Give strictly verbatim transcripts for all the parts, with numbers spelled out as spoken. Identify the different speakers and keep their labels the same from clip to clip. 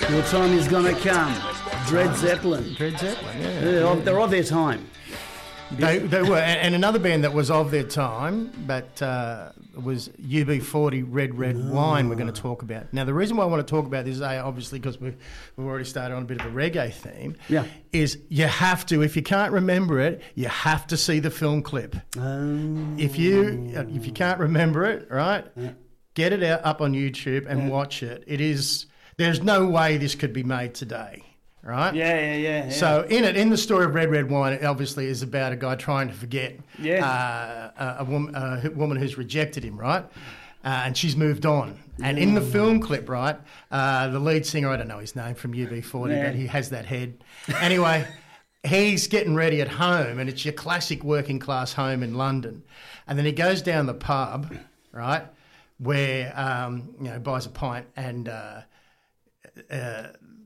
Speaker 1: Your time is gonna come. Dred Zeppelin.
Speaker 2: Dred Zeppelin, yeah.
Speaker 1: They're of, they're of their time.
Speaker 2: They, they were, and, and another band that was of their time, but uh, was U B forty Red Red oh. Wine we're going to talk about. Now, the reason why I want to talk about this is, uh, obviously, because we've, we've already started on a bit of a reggae theme,
Speaker 1: yeah.
Speaker 2: is you have to, if you can't remember it, you have to see the film clip.
Speaker 1: Oh.
Speaker 2: If you if you can't remember it, right,
Speaker 1: yeah.
Speaker 2: get it out up on YouTube and yeah. watch it. It is, there's no way this could be made today. Right?
Speaker 1: Yeah, yeah, yeah, yeah.
Speaker 2: So in it, in the story of Red Red Wine, it obviously is about a guy trying to forget
Speaker 1: yeah.
Speaker 2: uh, a, a, woman, a woman who's rejected him, right? Uh, and she's moved on. And yeah. in the film clip, right, uh, the lead singer, I don't know his name from U B forty, yeah. but he has that head. Anyway, he's getting ready at home, and it's your classic working class home in London. And then he goes down the pub, right, where, um, you know, buys a pint and... Uh, uh,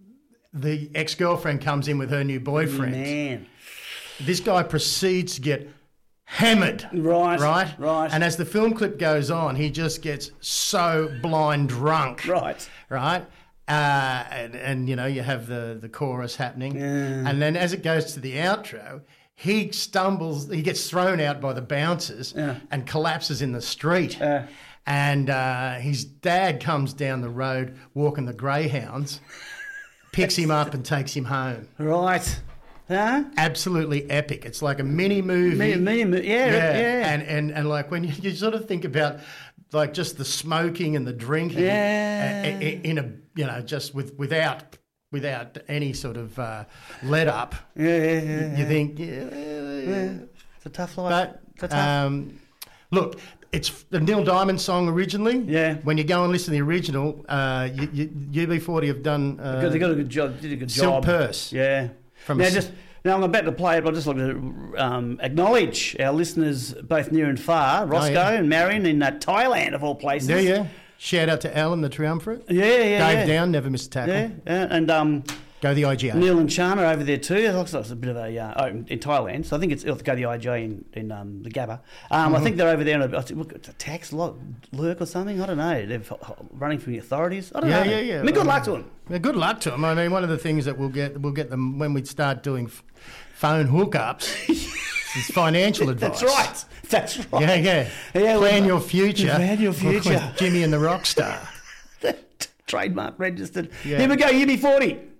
Speaker 2: the ex-girlfriend comes in with her new boyfriend.
Speaker 1: Man.
Speaker 2: This guy proceeds to get hammered.
Speaker 1: Right.
Speaker 2: Right?
Speaker 1: Right.
Speaker 2: And as the film clip goes on, he just gets so blind drunk.
Speaker 1: Right.
Speaker 2: Right? Uh, and, and, you know, you have the, the chorus happening.
Speaker 1: Yeah.
Speaker 2: And then as it goes to the outro, he stumbles, he gets thrown out by the bouncers
Speaker 1: yeah.
Speaker 2: and collapses in the street.
Speaker 1: Uh.
Speaker 2: And uh, his dad comes down the road walking the greyhounds. Picks him up and takes him home.
Speaker 1: Right. Huh?
Speaker 2: Absolutely epic. It's like a mini movie.
Speaker 1: Mini, mini movie, yeah, yeah. yeah.
Speaker 2: And, and, and like when you, you sort of think about like just the smoking and the drinking
Speaker 1: yeah.
Speaker 2: uh, in a, you know, just with without without any sort of uh, let up.
Speaker 1: Yeah, yeah, yeah.
Speaker 2: You, you think, yeah,
Speaker 1: yeah. It's a tough life.
Speaker 2: But,
Speaker 1: it's a tough.
Speaker 2: Um, look, it's the Neil Diamond song originally.
Speaker 1: Yeah.
Speaker 2: When you go and listen to the original, uh, you, you, U B forty have done. Uh,
Speaker 1: they got a good job. Did a good
Speaker 2: Silk
Speaker 1: job.
Speaker 2: Purse.
Speaker 1: Yeah.
Speaker 2: From
Speaker 1: now, just now I'm about to play it, but I just like to um, acknowledge our listeners, both near and far, Roscoe
Speaker 2: oh, yeah.
Speaker 1: and Marion in uh, Thailand, of all places.
Speaker 2: Yeah, yeah. Shout out to Alan, the triumvirate.
Speaker 1: Yeah, yeah,
Speaker 2: Dave
Speaker 1: yeah.
Speaker 2: Down, never missed a tackle.
Speaker 1: Yeah, yeah. and um.
Speaker 2: Go the I G A.
Speaker 1: Neil and Chana over there too. It looks like it's a bit of a uh, oh, in Thailand. So I think it's it'll go the I G A in, in um, the Gabba. Um, mm-hmm. I think they're over there. In a, I think, look, it's a tax lo- lurk or something. I don't know. They're running from the authorities. I don't
Speaker 2: yeah,
Speaker 1: know.
Speaker 2: Yeah, yeah,
Speaker 1: I mean, good um, luck to them.
Speaker 2: Yeah, good luck to them. I mean, one of the things that we'll get we'll get them when we start doing f- phone hookups is financial advice.
Speaker 1: That's right. That's right.
Speaker 2: Yeah, yeah.
Speaker 1: yeah
Speaker 2: plan
Speaker 1: well,
Speaker 2: your future.
Speaker 1: Plan your future.
Speaker 2: Jimmy and the Rockstar.
Speaker 1: Trademark registered.
Speaker 2: Yeah.
Speaker 1: Here we go. U B forty.